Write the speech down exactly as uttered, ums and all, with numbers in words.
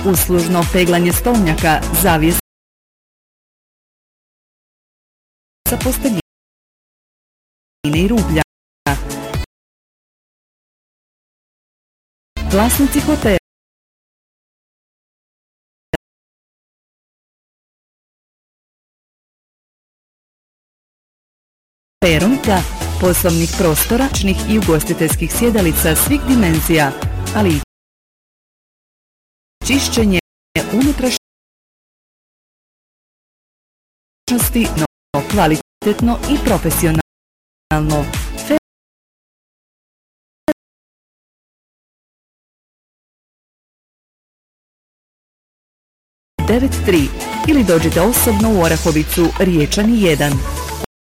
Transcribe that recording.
uslužno peglanje stolnjaka, zavjesa posteljine i rublja. Vlasnici hotela peronka, poslovnih prostora i ugostiteljskih sjedalica svih dimenzija, ali i čišćenje unutrašnjosti, no kvalitetno i profesionalno. devet tri ili dođite osobno u Orahovicu, Riječani jedan.